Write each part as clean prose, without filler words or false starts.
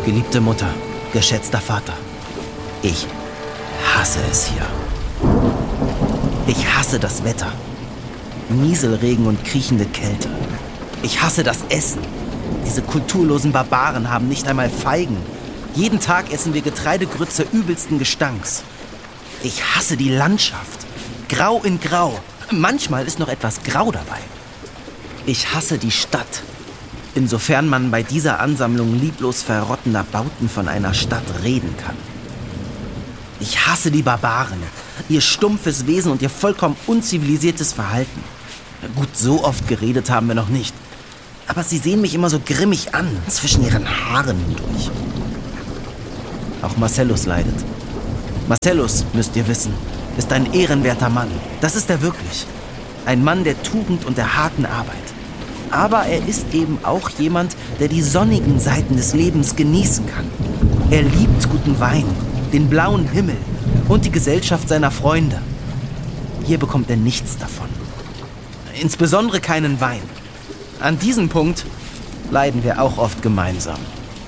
Geliebte Mutter, geschätzter Vater, ich hasse es hier. Ich hasse das Wetter. Nieselregen und kriechende Kälte. Ich hasse das Essen. Diese kulturlosen Barbaren haben nicht einmal Feigen. Jeden Tag essen wir Getreidegrütze übelsten Gestanks. Ich hasse die Landschaft. Grau in Grau. Manchmal ist noch etwas Grau dabei. Ich hasse die Stadt. Insofern man bei dieser Ansammlung lieblos verrottender Bauten von einer Stadt reden kann. Ich hasse die Barbaren, ihr stumpfes Wesen und ihr vollkommen unzivilisiertes Verhalten. Gut, so oft geredet haben wir noch nicht. Aber sie sehen mich immer so grimmig an, zwischen ihren Haaren hindurch. Auch Marcellus leidet. Marcellus, müsst ihr wissen, ist ein ehrenwerter Mann. Das ist er wirklich. Ein Mann der Tugend und der harten Arbeit. Aber er ist eben auch jemand, der die sonnigen Seiten des Lebens genießen kann. Er liebt guten Wein, den blauen Himmel und die Gesellschaft seiner Freunde. Hier bekommt er nichts davon. Insbesondere keinen Wein. An diesem Punkt leiden wir auch oft gemeinsam.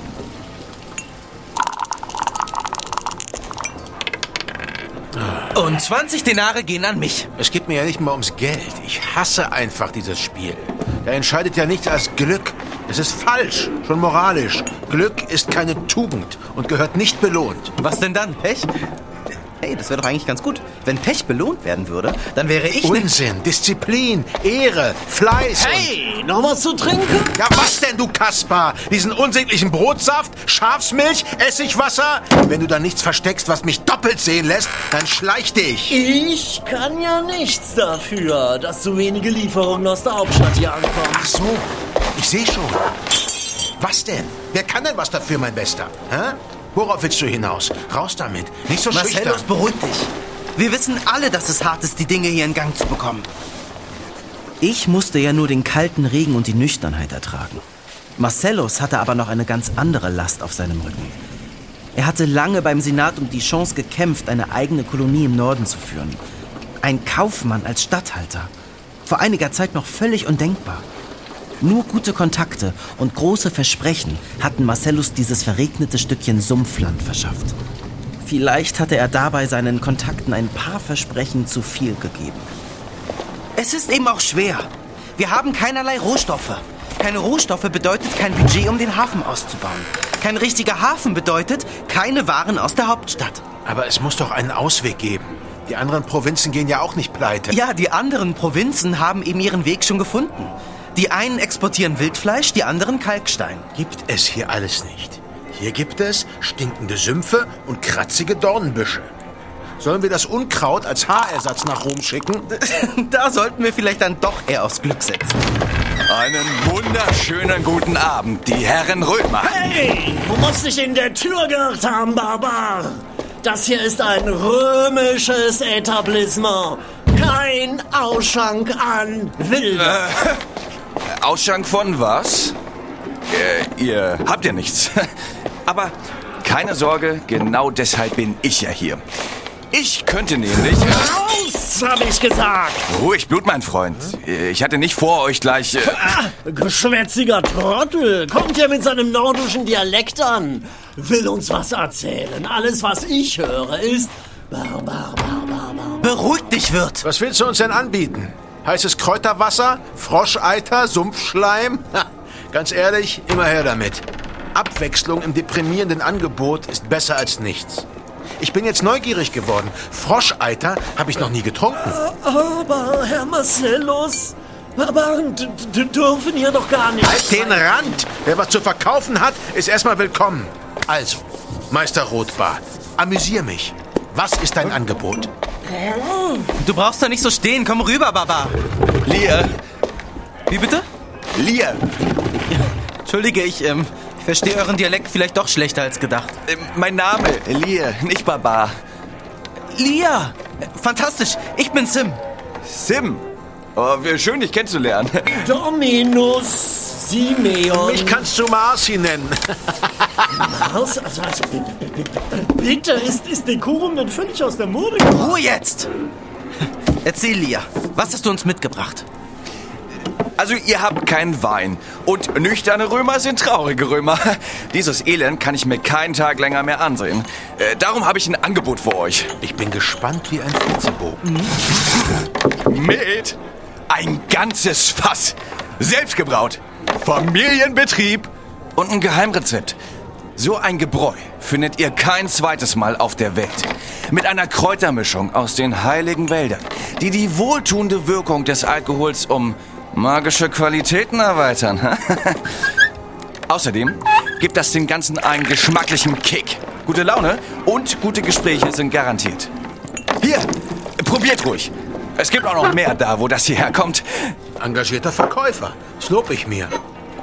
Und 20 Denare gehen an mich. Es geht mir ja nicht mal ums Geld. Ich hasse einfach dieses Spiel. Da entscheidet ja nichts als Glück. Es ist falsch, schon moralisch. Glück ist keine Tugend und gehört nicht belohnt. Was denn dann? Pech? Hey, das wäre doch eigentlich ganz gut. Wenn Pech belohnt werden würde, dann wäre ich... Unsinn, Disziplin, Ehre, Fleiß. Hey, noch was zu trinken? Ja, was denn, du Kaspar? Diesen unsäglichen Brotsaft, Schafsmilch, Essigwasser? Wenn du da nichts versteckst, was mich doppelt sehen lässt, dann schleich dich. Ich kann ja nichts dafür, dass so wenige Lieferungen aus der Hauptstadt hier ankommen. Ach so, ich sehe schon. Was denn? Wer kann denn was dafür, mein Bester? Hä? Worauf willst du hinaus? Raus damit. Nicht so schüchtern. Marcellus, beruhig dich. Wir wissen alle, dass es hart ist, die Dinge hier in Gang zu bekommen. Ich musste ja nur den kalten Regen und die Nüchternheit ertragen. Marcellus hatte aber noch eine ganz andere Last auf seinem Rücken. Er hatte lange beim Senat um die Chance gekämpft, eine eigene Kolonie im Norden zu führen. Ein Kaufmann als Statthalter. Vor einiger Zeit noch völlig undenkbar. Nur gute Kontakte und große Versprechen hatten Marcellus dieses verregnete Stückchen Sumpfland verschafft. Vielleicht hatte er dabei seinen Kontakten ein paar Versprechen zu viel gegeben. Es ist eben auch schwer. Wir haben keinerlei Rohstoffe. Keine Rohstoffe bedeutet kein Budget, um den Hafen auszubauen. Kein richtiger Hafen bedeutet keine Waren aus der Hauptstadt. Aber es muss doch einen Ausweg geben. Die anderen Provinzen gehen ja auch nicht pleite. Ja, die anderen Provinzen haben eben ihren Weg schon gefunden. Die einen exportieren Wildfleisch, die anderen Kalkstein. Gibt es hier alles nicht. Hier gibt es stinkende Sümpfe und kratzige Dornenbüsche. Sollen wir das Unkraut als Haarersatz nach Rom schicken? Da sollten wir vielleicht dann doch eher aufs Glück setzen. Einen wunderschönen guten Abend, die Herren Römer. Hey, du musst dich in der Tür geirrt haben, Barbar. Das hier ist ein römisches Etablissement. Kein Ausschank an Wilde. Ausschank von was? Ihr habt ja nichts. Aber keine Sorge, genau deshalb bin ich ja hier. Ich könnte nämlich... Raus, hab ich gesagt! Ruhig Blut, mein Freund. Ich hatte nicht vor, euch gleich... Geschwätziger Trottel, kommt ja mit seinem nordischen Dialekt an. Will uns was erzählen. Alles, was ich höre, ist... Barbar. Beruhig dich, Wirt! Was willst du uns denn anbieten? Heißes Kräuterwasser? Froscheiter? Sumpfschleim? Ha, ganz ehrlich, immer her damit. Abwechslung im deprimierenden Angebot ist besser als nichts. Ich bin jetzt neugierig geworden. Froscheiter habe ich noch nie getrunken. Aber, Herr Marcellus, Barbaren dürfen hier doch gar nicht. Halt den Rand! Wer was zu verkaufen hat, ist erstmal willkommen. Also, Meister Rotbart, amüsier mich. Was ist dein Angebot? Du brauchst da nicht so stehen. Komm rüber, Barbar. Lear. Wie bitte? Lear. Entschuldige, ich verstehe euren Dialekt vielleicht doch schlechter als gedacht. Mein Name, Lear, nicht Barbar. Lia! Fantastisch, ich bin Sim. Sim. Oh, schön, dich kennenzulernen. Dominus Simeon. Mich kannst du Marci nennen. Mars? Also bitte, ist Dekorum denn völlig aus der Mode? Ruhe jetzt! Erzähl, Lia, was hast du uns mitgebracht? Also ihr habt keinen Wein. Und nüchterne Römer sind traurige Römer. Dieses Elend kann ich mir keinen Tag länger mehr ansehen. Darum habe ich ein Angebot für euch. Ich bin gespannt wie ein Flitzebogen. Mit ein ganzes Fass. Selbstgebraut. Familienbetrieb. Und ein Geheimrezept. So ein Gebräu findet ihr kein zweites Mal auf der Welt. Mit einer Kräutermischung aus den heiligen Wäldern, die die wohltuende Wirkung des Alkohols um magische Qualitäten erweitern. Außerdem gibt das dem Ganzen einen geschmacklichen Kick. Gute Laune und gute Gespräche sind garantiert. Hier, probiert ruhig. Es gibt auch noch mehr da, wo das hierher kommt. Engagierter Verkäufer. Das lob ich mir.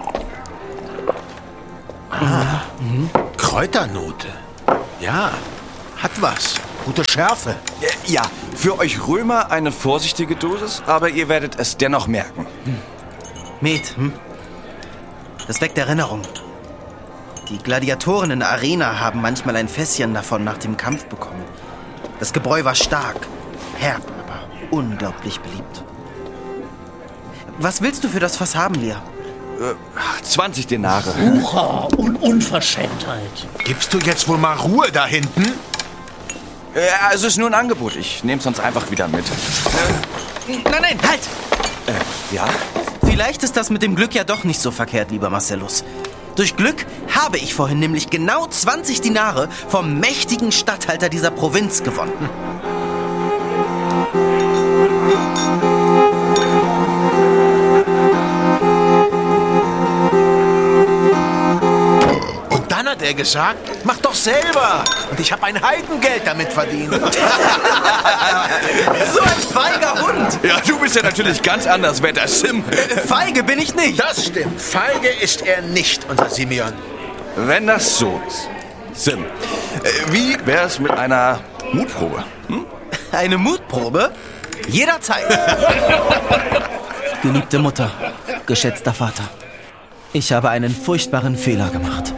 Kräuternote. Ja, hat was. Gute Schärfe. Ja, für euch Römer eine vorsichtige Dosis, aber ihr werdet es dennoch merken. Met, das weckt Erinnerung. Die Gladiatoren in der Arena haben manchmal ein Fässchen davon nach dem Kampf bekommen. Das Gebräu war stark, herb, aber unglaublich beliebt. Was willst du für das Fass haben, Lear? 20 Denare. Wucher und Unverschämtheit. Gibst du jetzt wohl mal Ruhe da hinten? Es ist nur ein Angebot. Ich nehme es sonst einfach wieder mit. Nein, halt! Ja? Vielleicht ist das mit dem Glück ja doch nicht so verkehrt, lieber Marcellus. Durch Glück habe ich vorhin nämlich genau 20 Dinare vom mächtigen Statthalter dieser Provinz gewonnen. Und dann hat er gesagt, mach doch selber. Und ich habe ein Heidengeld damit verdient. So ein feiger Hund! Ja, du bist ja natürlich ganz anders, Wetter, Sim. Feige bin ich nicht! Das stimmt. Feige ist er nicht, unser Simeon. Wenn das so ist. Sim, wie wär's mit einer Mutprobe? Eine Mutprobe? Jederzeit! Geliebte Mutter, geschätzter Vater, ich habe einen furchtbaren Fehler gemacht.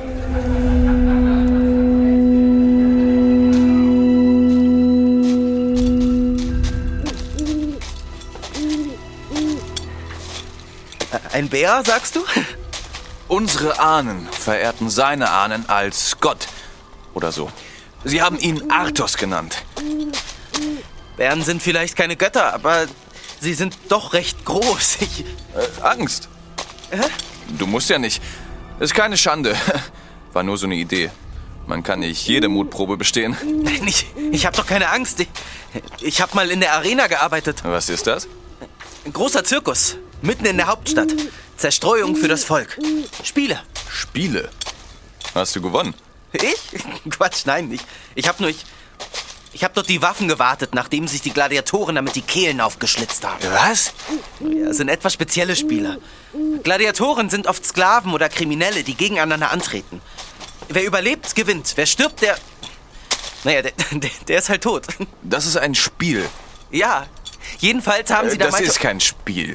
Ein Bär, sagst du? Unsere Ahnen verehrten seine Ahnen als Gott oder so. Sie haben ihn Arthos genannt. Bären sind vielleicht keine Götter, aber sie sind doch recht groß. Angst. Du musst ja nicht. Ist keine Schande. War nur so eine Idee. Man kann nicht jede Mutprobe bestehen. Nein, ich habe doch keine Angst. Ich habe mal in der Arena gearbeitet. Was ist das? Ein großer Zirkus, mitten in der Hauptstadt. Zerstreuung für das Volk. Spiele. Spiele? Hast du gewonnen? Ich? Quatsch, nein, nicht. Ich habe dort die Waffen gewartet, nachdem sich die Gladiatoren damit die Kehlen aufgeschlitzt haben. Was? Ja, es sind etwas spezielle Spiele. Gladiatoren sind oft Sklaven oder Kriminelle, die gegeneinander antreten. Wer überlebt, gewinnt. Wer stirbt, der ist halt tot. Das ist ein Spiel. Ja, jedenfalls haben sie Das damals... ist kein Spiel.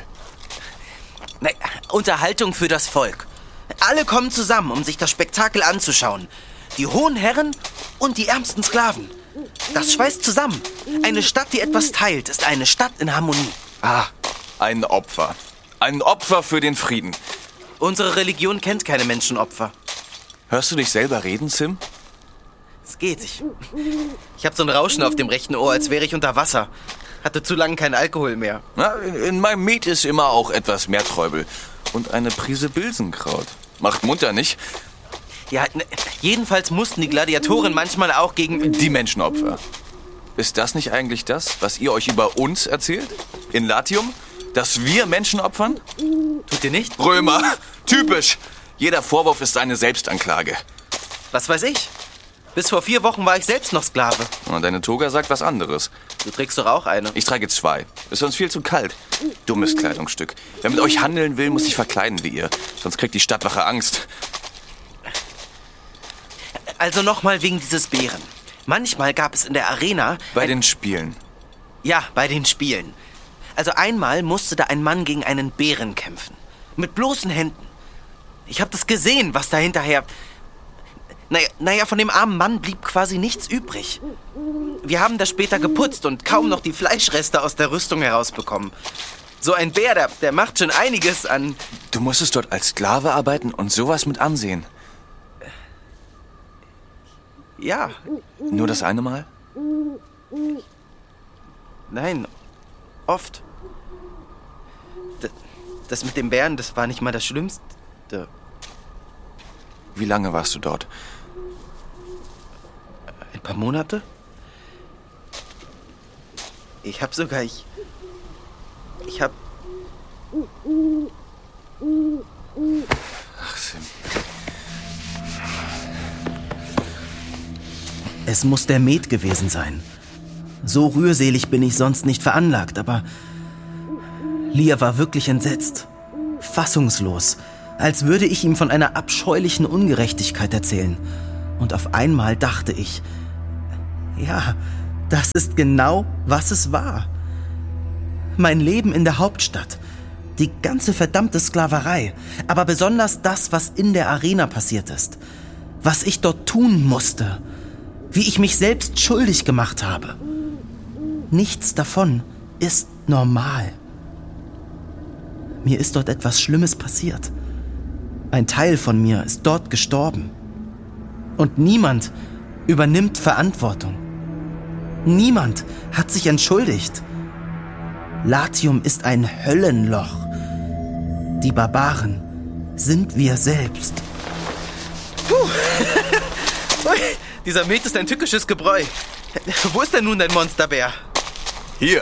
Unterhaltung für das Volk. Alle kommen zusammen, um sich das Spektakel anzuschauen. Die hohen Herren und die ärmsten Sklaven. Das schweißt zusammen. Eine Stadt, die etwas teilt, ist eine Stadt in Harmonie. Ah, ein Opfer. Ein Opfer für den Frieden. Unsere Religion kennt keine Menschenopfer. Hörst du dich selber reden, Sim? Es geht. Ich habe so ein Rauschen auf dem rechten Ohr, als wäre ich unter Wasser. Hatte zu lange keinen Alkohol mehr. Na, in meinem Met ist immer auch etwas Meerträubel. Und eine Prise Bilsenkraut. Macht munter, nicht? Ja, jedenfalls mussten die Gladiatoren manchmal auch gegen... Die Menschenopfer. Ist das nicht eigentlich das, was ihr euch über uns erzählt? In Latium? Dass wir Menschen opfern? Tut ihr nicht? Römer! Typisch! Jeder Vorwurf ist eine Selbstanklage. Was weiß ich? Bis vor 4 Wochen war ich selbst noch Sklave. Und deine Toga sagt was anderes. Du trägst doch auch eine. Ich trage 2. Ist sonst viel zu kalt. Dummes Kleidungsstück. Wer mit euch handeln will, muss sich verkleiden wie ihr. Sonst kriegt die Stadtwache Angst. Also nochmal wegen dieses Bären. Manchmal gab es in der Arena... Bei den Spielen. Ja, bei den Spielen. Also einmal musste da ein Mann gegen einen Bären kämpfen. Mit bloßen Händen. Ich habe das gesehen, was da hinterher... Naja, von dem armen Mann blieb quasi nichts übrig. Wir haben das später geputzt und kaum noch die Fleischreste aus der Rüstung herausbekommen. So ein Bär, der macht schon einiges an... Du musstest dort als Sklave arbeiten und sowas mit ansehen. Ja, Nur das eine Mal? nein, oft. Das mit dem Bären, das war nicht mal das Schlimmste. Wie lange warst du dort? Ein paar Monate? Ich hab... Ach, Sim. Es muss der Met gewesen sein. So rührselig bin ich sonst nicht veranlagt, aber Lear war wirklich entsetzt. Fassungslos, als würde ich ihm von einer abscheulichen Ungerechtigkeit erzählen. Und auf einmal dachte ich, ja, das ist genau, was es war. Mein Leben in der Hauptstadt, die ganze verdammte Sklaverei, aber besonders das, was in der Arena passiert ist. Was ich dort tun musste, wie ich mich selbst schuldig gemacht habe. Nichts davon ist normal. Mir ist dort etwas Schlimmes passiert. Ein Teil von mir ist dort gestorben. Und niemand übernimmt Verantwortung. Niemand hat sich entschuldigt. Latium ist ein Höllenloch. Die Barbaren sind wir selbst. Ui, dieser Met ist ein tückisches Gebräu. Wo ist denn nun dein Monsterbär? Hier.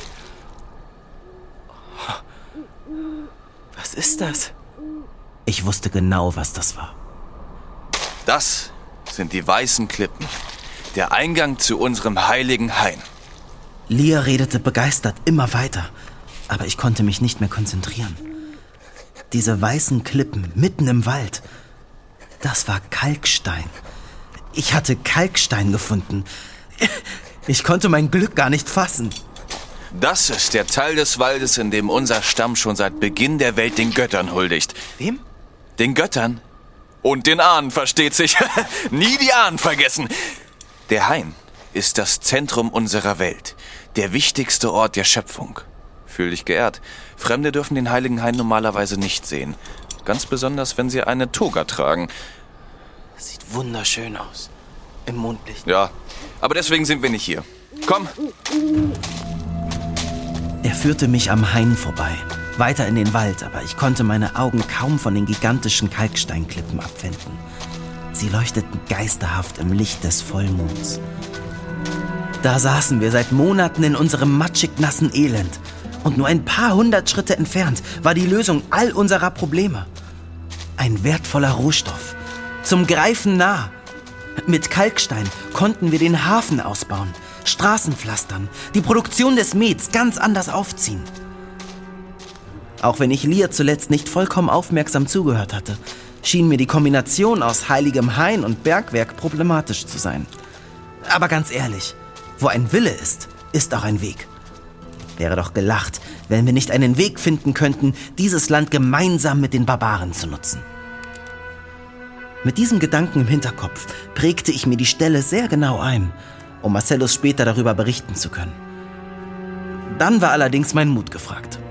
Was ist das? Ich wusste genau, was das war. Das sind die weißen Klippen. Der Eingang zu unserem heiligen Hain. Lear redete begeistert immer weiter, aber ich konnte mich nicht mehr konzentrieren. Diese weißen Klippen mitten im Wald, das war Kalkstein. Ich hatte Kalkstein gefunden. Ich konnte mein Glück gar nicht fassen. Das ist der Teil des Waldes, in dem unser Stamm schon seit Beginn der Welt den Göttern huldigt. Wem? Den Göttern und den Ahnen, versteht sich. Nie die Ahnen vergessen. Der Hain ist das Zentrum unserer Welt. Der wichtigste Ort der Schöpfung. Fühl dich geehrt. Fremde dürfen den heiligen Hain normalerweise nicht sehen. Ganz besonders, wenn sie eine Toga tragen. Sieht wunderschön aus. Im Mondlicht. Ja, aber deswegen sind wir nicht hier. Komm. Er führte mich am Hain vorbei, weiter in den Wald, aber ich konnte meine Augen kaum von den gigantischen Kalksteinklippen abwenden. Sie leuchteten geisterhaft im Licht des Vollmonds. Da saßen wir seit Monaten in unserem matschig nassen Elend. Und nur ein paar hundert Schritte entfernt war die Lösung all unserer Probleme. Ein wertvoller Rohstoff. Zum Greifen nah. Mit Kalkstein konnten wir den Hafen ausbauen, Straßen pflastern, die Produktion des Mets ganz anders aufziehen. Auch wenn ich Lear zuletzt nicht vollkommen aufmerksam zugehört hatte, schien mir die Kombination aus heiligem Hain und Bergwerk problematisch zu sein. Aber ganz ehrlich, wo ein Wille ist, ist auch ein Weg. Wäre doch gelacht, wenn wir nicht einen Weg finden könnten, dieses Land gemeinsam mit den Barbaren zu nutzen. Mit diesem Gedanken im Hinterkopf prägte ich mir die Stelle sehr genau ein, um Marcellus später darüber berichten zu können. Dann war allerdings mein Mut gefragt.